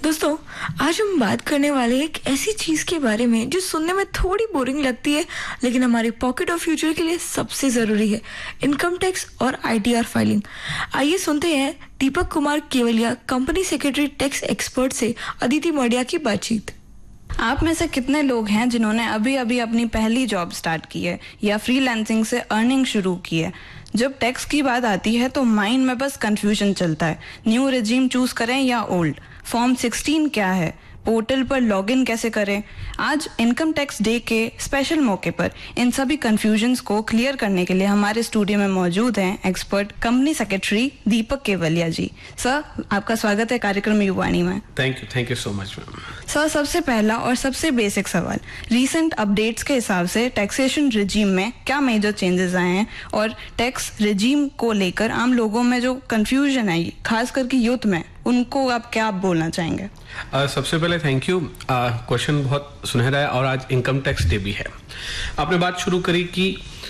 दोस्तों, आज हम बात करने वाले एक ऐसी चीज के बारे में जो सुनने में थोड़ी बोरिंग लगती है, लेकिन हमारी पॉकेट ऑफ फ्यूचर के लिए सबसे जरूरी है, इनकम टैक्स और आईटीआर फाइलिंग। आइए सुनते हैं Deepak Kumar Kewalia, company secretary tax expert से अदिति मौर्या की बातचीत। आप में से कितने लोग हैं जिन्होंने अभी अभी अपनी पहली जॉब स्टार्ट की है या फ्रीलांसिंग से अर्निंग शुरू की है? जब टैक्स की बात आती है तो माइंड में बस कंफ्यूजन चलता है, न्यू रेजिम चूज करें या ओल्ड, फॉर्म 16 क्या है, पोर्टल पर लॉगिन कैसे करें। आज इनकम टैक्स डे के स्पेशल मौके पर इन सभी कंफ्यूजन्स को क्लियर करने के लिए हमारे स्टूडियो में मौजूद हैं एक्सपर्ट कंपनी सेक्रेटरी दीपक केवलिया जी। सर, आपका स्वागत है कार्यक्रम युवाणी में। Thank you so much ma'am. Sir, सबसे पहला और सबसे बेसिक सवाल, रीसेंट अपडेट्स के हिसाब से टैक्सेशन रिजीम में क्या मेजर चेंजेस आए हैं और टैक्स रिजीम को लेकर आम लोगों में जो कंफ्यूजन है, खास करके यूथ में, उनको आप क्या बोलना चाहेंगे? सबसे पहले थैंक यू। क्वेश्चन बहुत सुनहरा है और आज इनकम टैक्स डे भी है। आपने बात शुरू करी कि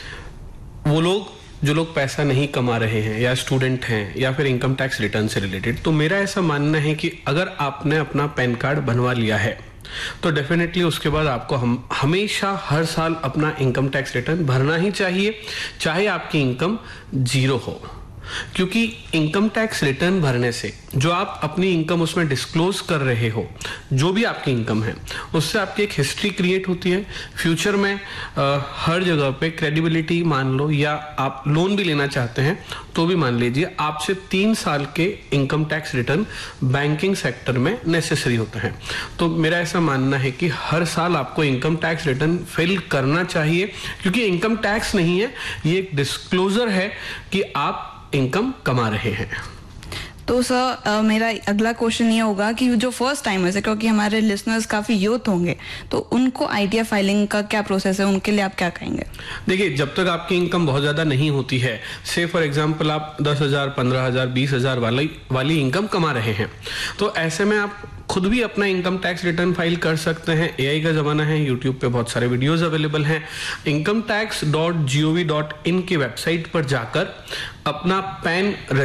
वो लोग जो लोग पैसा नहीं कमा रहे हैं या स्टूडेंट हैं या फिर इनकम टैक्स रिटर्न से रिलेटेड, तो मेरा ऐसा मानना है कि अगर आपने अपना पैन कार्ड बनवा लिया है तो डेफिनेटली उसके बाद आपको हमेशा हर साल अपना इनकम टैक्स रिटर्न भरना ही चाहिए, चाहे आपकी इनकम जीरो हो। क्योंकि इनकम टैक्स रिटर्न भरने से जो आप अपनी इनकम उसमें डिस्क्लोज कर रहे हो, जो भी आपकी इनकम है, उससे आपकी एक हिस्ट्री क्रिएट होती है। फ्यूचर में हर जगह पे क्रेडिबिलिटी मान लो, या आप लोन भी लेना चाहते हैं तो भी मान लीजिए आपसे 3 साल के income tax return banking sector में नेसेसरी होते हैं। तो मेरा ऐसा मानना है कि हर साल आपको इनकम टैक्स रिटर्न फिल करना चाहिए, क्योंकि इनकम टैक्स नहीं है, ये एक डिस्क्लोजर है कि आप इनकम कमा रहे हैं। तो सर, मेरा अगला क्वेश्चन ये होगा कि जो फर्स्ट टाइमर्स है, क्योंकि हमारे लिसनर्स काफी यूथ होंगे, तो उनको आईटीआर फाइलिंग का क्या प्रोसेस है, उनके लिए आप क्या कहेंगे? देखिए, जब तक आपकी इनकम बहुत ज्यादा नहीं होती है, से फॉर एग्जांपल आप 10,000, 15,000, 20,000 वाली इनकम कमा रहे हैं, तो ऐसे में आप खुद भी अपना इनकम टैक्स रिटर्न फाइल कर सकते हैं। एआई का जमाना है, यूट्यूब पे बहुत सारे वीडियोस अवेलेबल हैं। incometax.gov.in की वेबसाइट पर जाकर अपना पैन